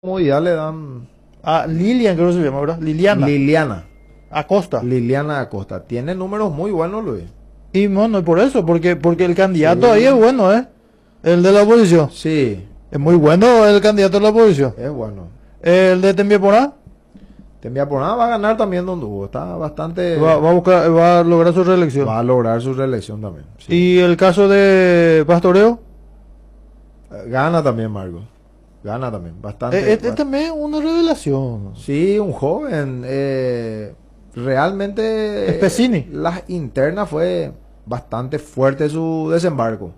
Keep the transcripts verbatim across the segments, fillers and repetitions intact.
comodidad le dan A Lilian, creo que se llama, ¿verdad? Liliana Liliana, Acosta. Liliana Acosta. Tiene números muy buenos, Luis. Y bueno, por eso, porque porque el candidato sí ahí es bueno, ¿eh? El de la oposición. Sí, Es muy bueno el candidato de la oposición. es bueno. El de Tembiaporá Tembia por nada va a ganar también donde hubo. Está bastante. va, va a buscar, va a lograr su reelección. Va a lograr su reelección también. Sí. Y el caso de Pastoreo, Eh, Gana también, Marco. Gana también. Bastante. eh, este ba- también es una revelación. Sí, un joven. eh, realmente. Espesini. Las internas fue bastante fuerte su desembarco.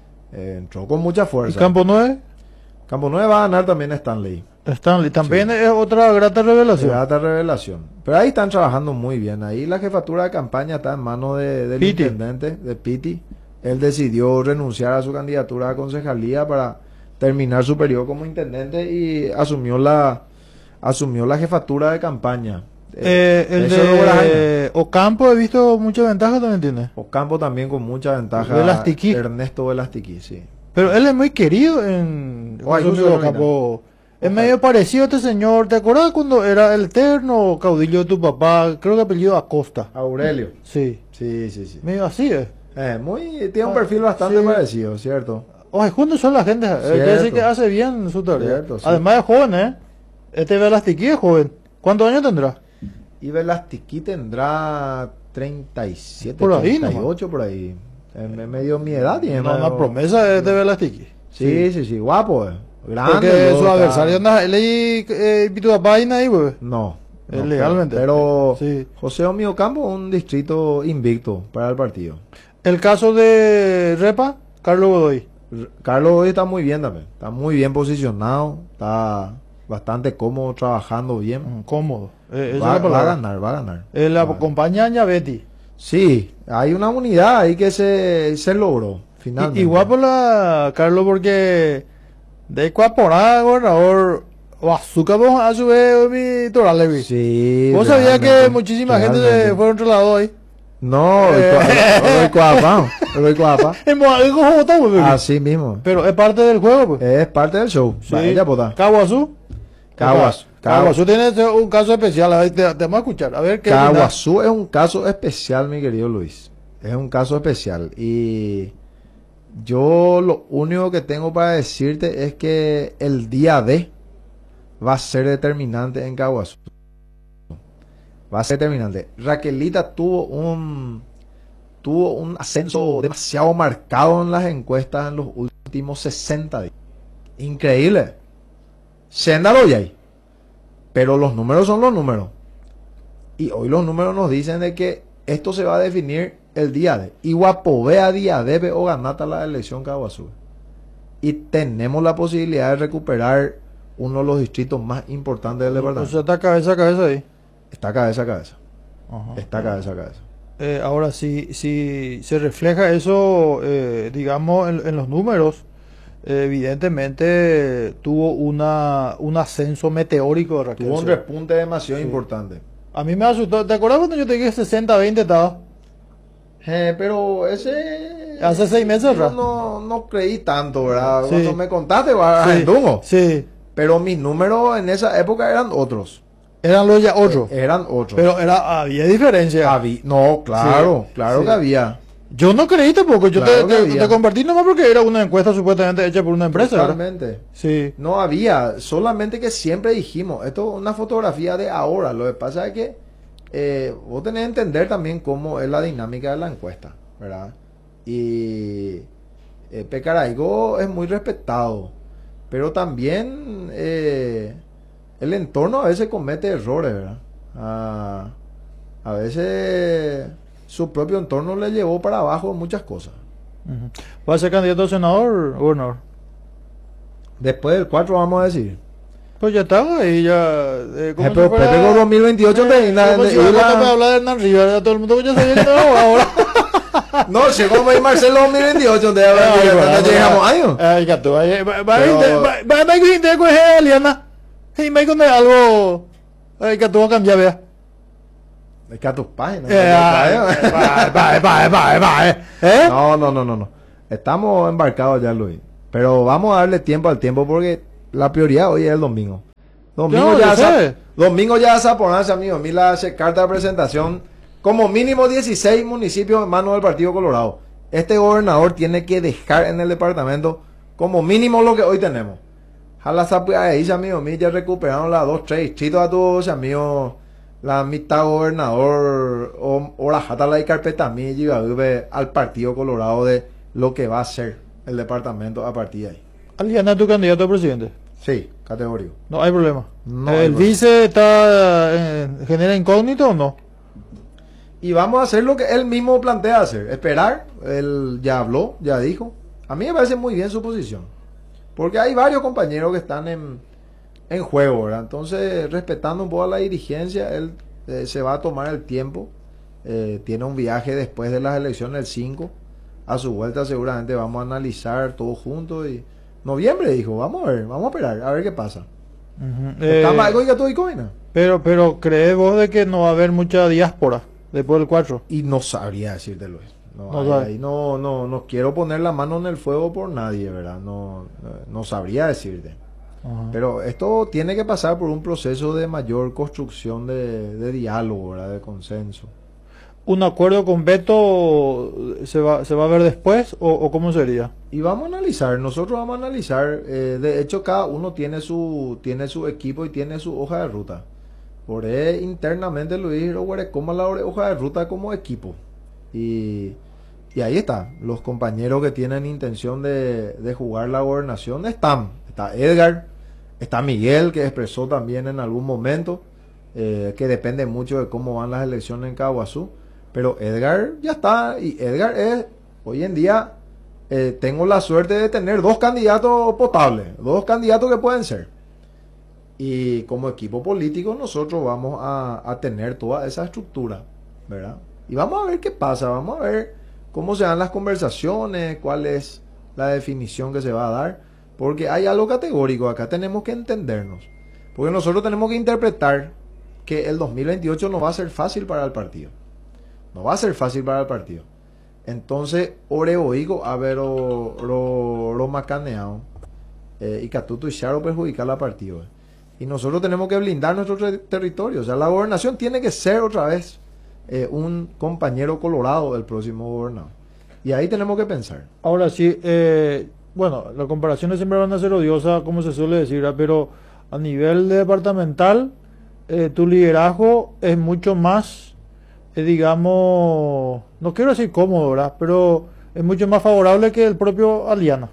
Eh, entró con mucha Y fuerza. Campo nueve, Campo nueve va a ganar también Stanley. Stanley, también Sí. es otra grata revelación. Grata revelación. Pero ahí están trabajando muy bien. Ahí la jefatura de campaña está en manos de, del Piti. intendente, de Piti. Él decidió renunciar a su candidatura a concejalía para terminar su periodo como intendente y asumió la asumió la jefatura de campaña. Eh, el eso logró la Jaina. de Ocampo he visto muchas ventajas también tiene. Ocampo también con mucha ventaja. Velastiquí. Ernesto Velastiquí, sí. Pero él es muy querido en Oh, José incluso Miguel en Reina. Ocampo. Es Ojalá. medio parecido a este señor. ¿Te acuerdas cuando era el eterno caudillo de tu papá? Creo que apellido Acosta. Aurelio. Sí. Sí, sí, sí. Medio así, ¿eh? Eh, muy, tiene un Ah, perfil bastante sí. parecido, ¿cierto? Oye, juntos son la gente. eh, quiere decir Cierto. que hace bien su tarea. Cierto, sí. Además es joven, ¿eh? Este Velastiquí es joven. ¿Cuántos años tendrá? Y Velastiquí tendrá treinta y siete, Por ahí treinta y ocho por ahí. Eh, me- medio mi edad tiene. Una, medio- una promesa es de Velastiquí. Sí, sí, sí, guapo. eh. Grande. Porque luego su está- adversario anda, él ahí, eh, y tu papá ahí nadie, güey. No. Eh, no, legalmente. Pero, Sí. José Omío Campo, un distrito invicto para el partido. El caso de Repa, Carlos Godoy. R- Carlos hoy está muy bien también. Está muy bien posicionado. Está bastante cómodo, trabajando bien. Mm, Cómodo. Eh, esa Va, es la va a palabra. ganar, va a ganar. Eh, la Va. acompaña a Betty. Sí, hay una unidad ahí que se, se logró finalmente. Igual por la Carlos, porque de Cuaporá, gobernador, o azúcar, vos a su vez, mi Toralevi. Sí. Vos sabías que realmente, muchísima gente realmente. se fueron trasladados ahí. No, el Coapa, el Coapa. En Moagico, Jota, güey. Así mismo. Pero es parte del juego, pues. Es parte del show. Sí. Vaya, pota. Caguazú. Caguazú. Caguazú tiene este- un caso especial. A ver, te, te vamos a escuchar. A ver qué. Caguazú es un caso especial, mi querido Luis. Es un caso especial. Y yo lo único que tengo para decirte es que el día D va a ser determinante en Caguazú. Va a ser determinante. Raquelita tuvo un tuvo un ascenso demasiado marcado en las encuestas en los últimos sesenta días. Increíble. Séndalo ya ahí. Pero los números son los números. Y hoy los números nos dicen de que esto se va a definir el día de. Y Guapovea día debe o ganata la elección Caguazú. Y tenemos la posibilidad de recuperar uno de los distritos más importantes del O departamento. sea, está cabeza a cabeza ahí. Está cabeza a cabeza. Ajá. Está cabeza a cabeza. Eh, ahora, si, si se refleja eso, eh, digamos, en, en los números, eh, evidentemente tuvo una, un ascenso meteórico de Raquel. Tuvo un Serra. repunte demasiado Sí. importante. A mí me asustó. ¿Te acuerdas cuando yo te dije sesenta veinte estaba? Eh, pero ese... Hace seis meses yo atrás. no, no creí tanto, ¿verdad? Sí. Cuando me contaste, va, Sí, Argentungo. sí. Pero mis números en esa época eran otros. Eran los ya otros. Eran otros. Pero era, había diferencia. Habí- no, claro, Sí, claro sí. que había. Yo no creí tampoco. Yo Claro te, que te- había. te compartí nomás porque era una encuesta supuestamente hecha por una empresa, ¿verdad? Totalmente. Sí. No había, solamente que siempre dijimos, esto es una fotografía de ahora. Lo que pasa es que eh, vos tenés que entender también cómo es la dinámica de la encuesta, ¿verdad? Y eh, Pecaraigo es muy respetado, pero también eh, el entorno a veces comete errores, ¿verdad? A, a veces su propio entorno le llevó para abajo muchas cosas. Ujú. ¿Va a ser candidato a senador o gobernador? Después del cuatro vamos a decir. Pues ya estaba y ya. Eh, como Eh, si pero fuera- Pepe con dos mil veintiocho Eh, te- la- como de- si y fuera la- cuando me habla de Hernán Rivera, ya todo el mundo ya sabía que estaba ahora. No, llegó May Marcelo dos mil veintiocho, te hablan Ay, de bueno, no llegamos años. Ay, gato, vaya, va, va, Pero- va, va, va, que gente con Eliana. Y me con algo. Ay, gato, va a cambiar, vea. Es que a tus páginas. Eh, ay, va, va, va, va, va, eh. ¿Eh? No, no, no, no, no. Estamos embarcados ya, Luis. Pero vamos a darle tiempo al tiempo porque la prioridad hoy es el domingo. Domingo No, ya, yo sa- sé. domingo ya vas a ponerse, amigo. Mila hace carta de presentación. Como mínimo dieciséis municipios en manos del Partido Colorado. Este gobernador tiene que dejar en el departamento como mínimo lo que hoy tenemos. Jala sabe ahí, amigo mío, ya recuperaron las dos, tres distritos a todos, amigo. La mitad gobernador o, o la jata la carpeta mí y al Partido Colorado de lo que va a ser el departamento a partir de ahí. Aliana es tu candidato a presidente. Sí, categórico. No hay problema. No hay ¿El problema. vice está eh, genera incógnito o no? Y vamos a hacer lo que él mismo plantea hacer. Esperar. Él ya habló, ya dijo. A mí me parece muy bien su posición. Porque hay varios compañeros que están en, en juego, ¿verdad? Entonces, respetando un poco a la dirigencia, él eh, se va a tomar el tiempo. Eh, tiene un viaje después de las elecciones el cinco. A su vuelta seguramente vamos a analizar todo juntos. Y noviembre dijo, vamos a ver, vamos a esperar, a ver qué pasa. Ujú. Está Eh, mal, oiga, todo y coina. pero, pero ¿crees vos de que no va a haber mucha diáspora después del cuatro? Y no sabría decírtelo. No, No ahí, sabe. ahí no, no, no quiero poner la mano en el fuego por nadie, ¿verdad? No, no, no sabría decirte. Ajá. Pero esto tiene que pasar por un proceso de mayor construcción de, de diálogo, ¿verdad? De consenso. ¿Un acuerdo con Beto se va, se va a ver después o, o cómo sería? Y vamos a analizar, nosotros vamos a analizar, eh, de hecho cada uno tiene su, tiene su equipo y tiene su hoja de ruta. Por eso internamente Luis Roguere como la hoja de ruta como equipo. Y, y ahí está, los compañeros que tienen intención de, de jugar la gobernación están. Está Edgar, está Miguel que expresó también en algún momento, eh, que depende mucho de cómo van las elecciones en Caguazú. Pero Edgar ya está, y Edgar es, hoy en día, eh, tengo la suerte de tener dos candidatos potables, dos candidatos que pueden ser. Y como equipo político nosotros vamos a, a tener toda esa estructura, ¿verdad? Y vamos a ver qué pasa, vamos a ver cómo se dan las conversaciones, cuál es la definición que se va a dar, porque hay algo categórico, acá tenemos que entendernos, porque nosotros tenemos que interpretar que el dos mil veintiocho no va a ser fácil para el partido. No va a ser fácil para el partido. Entonces, Oreoigo, a ver, lo macaneado, eh, y Catuto y Charo perjudicar la partido. Eh. Y nosotros tenemos que blindar nuestro ter territorio. O sea, la gobernación tiene que ser otra vez eh, un compañero colorado del próximo gobernador. Y ahí tenemos que pensar. Ahora sí, eh, bueno, las comparaciones siempre van a ser odiosas, como se suele decir, ¿verdad? Pero a nivel departamental, eh, tu liderazgo es mucho más, eh, digamos, no quiero decir cómodo, ¿verdad? Pero es mucho más favorable que el propio Aliana.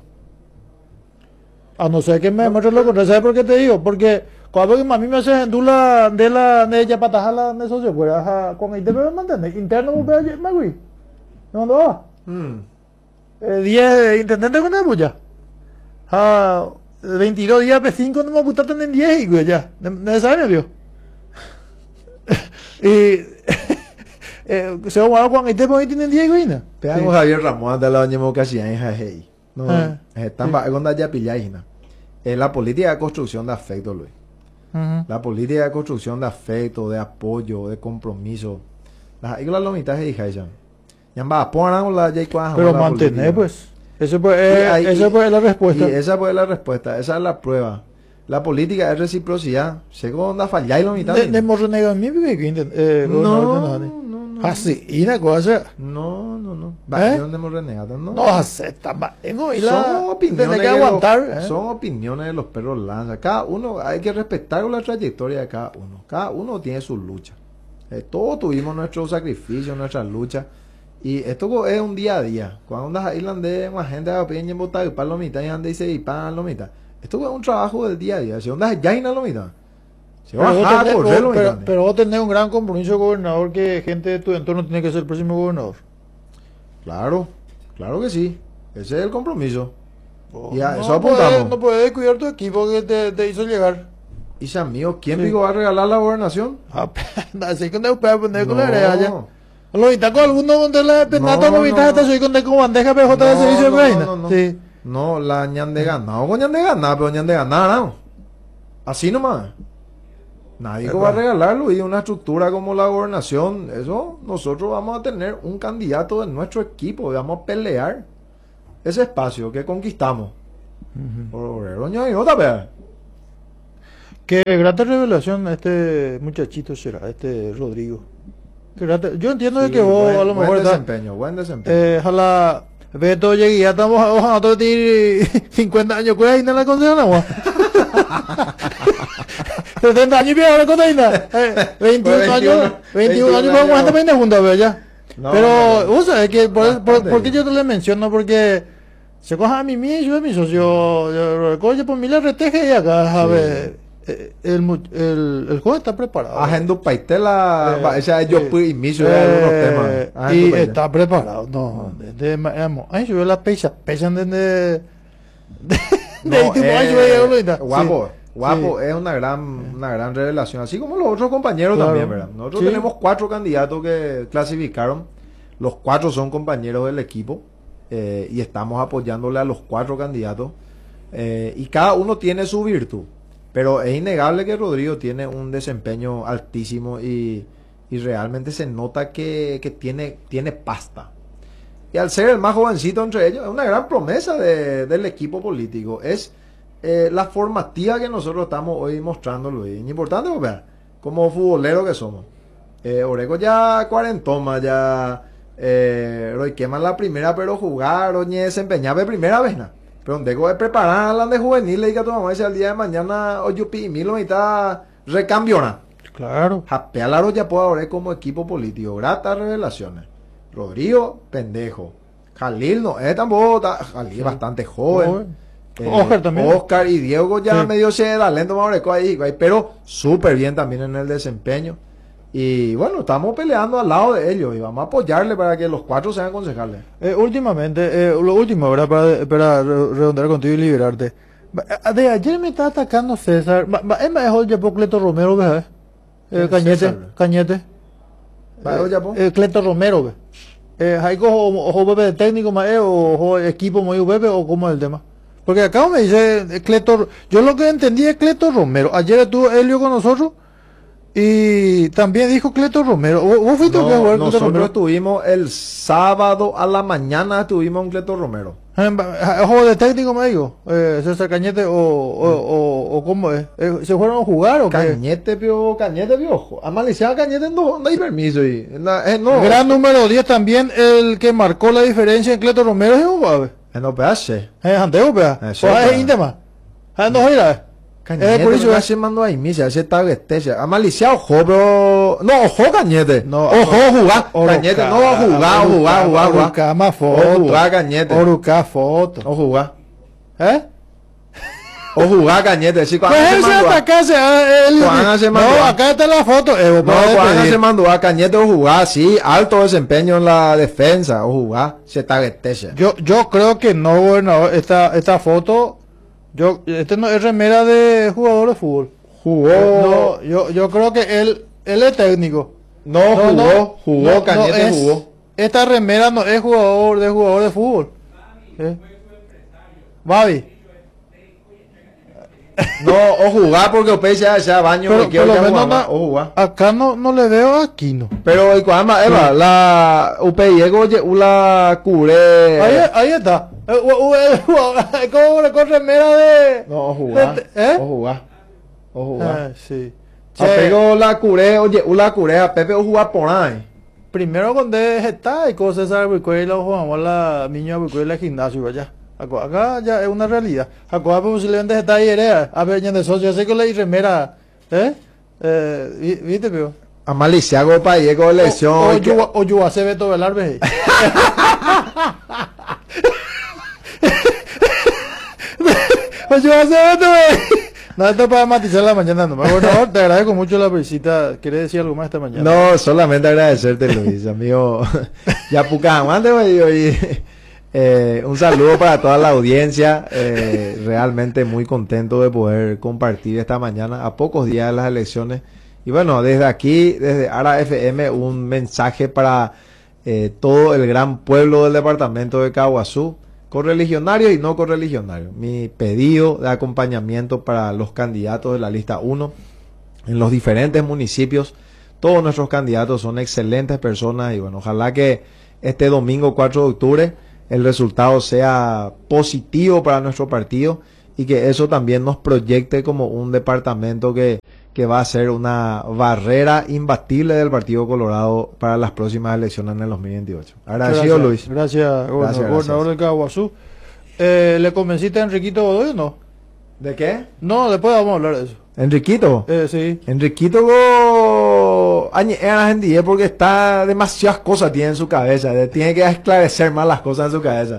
A no ser que me demuestres lo contrario. ¿Sabes por qué te digo? Porque cuando a mí me haces en dula de la de ella patajala de socio, pues ajá, con el te me mantener interno me magui. ¿No va? Mm. Eh, diez intendentes con el bulla. Ah, veintidós días P cinco no me gusta tener diez y güey ya. Necesario, tío. Y eh, se va a jugar con el te pues tienen diez güey. Te hago Javier Ramón de la doña casi ahí jajei. No, Ah, están sí. va cuando ya pilláis, ¿no? Es la política de construcción de afecto, Luis. Ujú. La política de construcción de afecto, de apoyo, de compromiso. Las iglas lomitas y ya. Ya va, pongan la ya Pero mantener, pues. Eso pues, eh, ahí- esa pues es la respuesta. Y esa fue la respuesta, esa es la prueba. La política es reciprocidad. Según onda falláis lo mitad. De, de morrenega en mí, porque que intent- eh, No, gobernador de no, Nani. no, no. Así, y una cosa. No, no, no. Va, ¿Eh? ¿de dónde hemos renegado? No. No, acepta más. Tengo y la. Son opiniones Tenés que de los- aguantar. ¿eh? son opiniones de los perros lanza. Cada uno, hay que respetar la trayectoria de cada uno. Cada uno tiene su lucha. Eh, todos tuvimos nuestros sacrificios, nuestras luchas. Y esto es un día a día. Cuando andas irlandés, más gente a pedir en botar y para la mitad y anda y se disparan la mitad. Esto es un trabajo del día a día. Si andas ya en la mitad. Se va Pero vos, a bajar tenés, correr vos- la pero, mitad. pero vos tenés un gran compromiso gobernador que gente de tu entorno tiene que ser el próximo gobernador. Claro, claro que sí. Ese es el compromiso. Vos Y a no eso podés- apuntamos. no puedes descuidar tu equipo que te, te hizo llegar. Y San mío, ¿quién Sí. dijo va a regalar la gobernación? Ah, así que no puedes poner con la No. oreja ya. Lo mitad con alguno donde la penata, No, lo mitad no, hasta no. soy con de con bandeja P J de No, servicio de no, vaina. no, no. Sí. No, la ñan de ganar con ñan de ganar, pero ñan de ganar, ¿no? Así nomás. Nadie Epa. va a regalarlo y una estructura como la gobernación, eso nosotros vamos a tener un candidato de nuestro equipo, vamos a pelear ese espacio que conquistamos. Por doña y otra vez. Qué grata revelación este muchachito será, este Rodrigo. Qué grata- Yo entiendo de Sí, que vos buen, a lo buen mejor estás, desempeño, buen desempeño. eh, ojalá, Beto llegue, ya estamos, ojalá nosotros tiene cincuenta años, ¿cuál es la concesión agua? setenta años y ahora con Aina. Eh, veintiún años, veintiún años vamos a estar veinte juntos, pero ya. No, Pero, no, no. vos sabés que, por, por, Bastante ¿por qué bien. yo te le menciono? Porque se coja a mí mismo, yo mi socio, yo, yo por mí le reteje y acá, a Sí. ver, eh, el, mu- el, el juego está preparado. Agendo paitela, Eh, esa yo sí. fui inicio de algunos temas. Eh, Agendo y paitela. está preparado, no, desde, digamos, ay, yo veo las pechas, pechan desde, de, de, No, de, tipo, ay, yo eh, veo ahorita. guapo, Sí, guapo, sí. es una gran, una gran revelación, así como los otros compañeros Claro. también, ¿verdad? Nosotros Sí. tenemos cuatro candidatos que clasificaron, los cuatro son compañeros del equipo eh, y estamos apoyándole a los cuatro candidatos eh, y cada uno tiene su virtud, pero es innegable que Rodrigo tiene un desempeño altísimo y, y realmente se nota que, que tiene, tiene pasta. Y al ser el más jovencito entre ellos, es una gran promesa de- del equipo político. Es eh, la formativa que nosotros estamos hoy mostrando, Luis. Es importante, pues, vea, como futboleros que somos. Eh, Oreco ya cuarentón, más ya. Eh, Roy quema la primera, pero jugar, oye, desempeñar de primera vez, ¿no? Pero donde es preparar a la de juveniles y que tu mamá dice al día de mañana, oye, pi, mil mitad recambiona. Claro. Japea la ya puede ahora como equipo político. Gratas revelaciones. Rodrigo, pendejo. Jalil no es tampoco. ta- Jalil es bastante joven. Joven. Eh, Oscar también. Oscar y Diego ya Sí. medio se da lento más oreco ahí, ahí, pero súper bien también en el desempeño. Y bueno, estamos peleando al lado de ellos y vamos a apoyarle para que los cuatro sean concejales. Eh, últimamente, eh, lo último, ¿verdad? Para, para re- redondear contigo y liberarte. Va- De ayer me está atacando César. Va- va- Es más, es ya por Cleto Romero, ¿ves? Eh, ¿Quién? Cañete, César. Cañete. ¿Va, oye, po? Eh, Cleto Romero, ¿ves? Eh, ¿hay cojo ojo bebé de técnico, más eh, o ojo equipo muy bebé o cómo es el tema? Porque acá me dice eh, Cleto, yo lo que entendí es Cleto Romero. Ayer estuvo Helio con nosotros y también dijo Cleto Romero. ¿Vos, vos fuiste No, a jugar Cleto nosotros Romero? estuvimos el sábado a la mañana, estuvimos en Cleto Romero. Eh, ¿Ojo de técnico me digo? Eh, César Cañete o, o, o, o cómo es? Eh, ¿Se fueron a jugar o qué? Cañete, pio, Cañete, pio. A Malicea Cañete no, no hay permiso. Y, la- eh, no. Gran número diez también, el que marcó la diferencia en Cleto Romero es Ubabe. Eh, no, pedache. Es Anteo, pea. Eh, O sí, es pea. íntema. Ah, no, mira. Cañete, Eh, por eso no es. se mandó ahí, misa, ese está bestecha. A Malicea, ojo, pero. No, ojo, Cañete. No, ojo, jugar. Oruca, Cañete, no va a jugar, Oruca, jugar, jugar, jugar. Oruca, más O foto. jugar, Cañete. Oruca, foto. O jugar. ¿Eh? O jugar, Cañete. Sí, cuando Pues se ese mandó a- atacarse. ah, él- Juan se No, mandó a- acá está la foto. Eh, vos No, podés Juan pedir. se mandó a Cañete o jugar, sí, alto desempeño en la defensa, o jugar, se está bestecha. Yo, yo creo que no, gobernador. Esta, esta foto. Yo, este no es remera de jugador de fútbol. Jugó. No, yo, yo creo que él, él es técnico. No, jugó, jugó, no, Cañete no es- jugó. Esta remera no es jugador de jugador de fútbol. ¿Eh? Babi. No, o jugar porque usted ya, ya baño, Pero me quiero por lo ya menos jugar, no- o jugar. Acá no, no le veo a Aquino. Pero, y cuando, Eva, la, usted llegó, oye, la curé. Ahí, ahí está. Eh, u- u- el jugador- ¿Cómo con remera de...? No, o jugar, de- ¿Eh? o jugar, o jugar. Ah, sí. A Che, pego la curé, oye, la curé, a Pepe o jugar por ahí. primero cuando está y cosas César Burcuela y la jugamos la niña Burcuela gimnasio y allá. Acá, acá ya es una realidad. Acá posiblemente está ahí herea. A ver, de socio, así que le remera. ¿Eh? Eh, vi- ¿Viste, pio? A Maliciago para llegar elección. O, o, y que- Yua- o Yua se ve todo el arbe. O Yua se ve todo el- No, esto es para matizar la mañana nomás. Bueno, te agradezco mucho la visita. ¿Quieres decir algo más esta mañana? No, solamente agradecerte, Luis, amigo. Ya puca, mande, güey, oye, eh, un saludo para toda la audiencia. Eh, realmente muy contento de poder compartir esta mañana a pocos días de las elecciones. Y bueno, desde aquí, desde Ara F M, un mensaje para eh, todo el gran pueblo del departamento de Caguazú, correligionarios y no correligionarios. Mi pedido de acompañamiento para los candidatos de la lista uno en los diferentes municipios. Todos nuestros candidatos son excelentes personas y bueno, ojalá que este domingo cuatro de octubre el resultado sea positivo para nuestro partido y que eso también nos proyecte como un departamento que, que va a ser una barrera imbatible del Partido Colorado para las próximas elecciones en el dos mil veintiocho. Agradecido, Gracias, Luis. Gracias, gobernador, Gracias, gobernador gracias. de Caguazú. Eh, ¿Le convenciste a Enriquito Godoy o no? ¿De qué? No, después vamos a hablar de eso. Enriquito. Eh, sí. Enriquito go... añe- era la gente porque está demasiadas cosas tiene en su cabeza. de- Tiene que esclarecer más las cosas en su cabeza.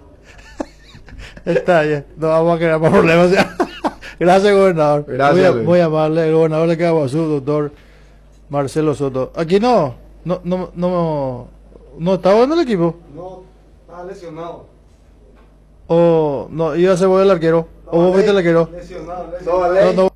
Está bien. No vamos a crear más problemas. Gracias, gobernador. Gracias, Muy, a- Luis. muy amable, el gobernador de Caguazú, doctor Marcelo Soto. Aquí no. No, no, no, no estaba en el equipo. No, está lesionado. O no, iba a ser vos el arquero. O vos fuiste el arquero. Lesionado, No, no.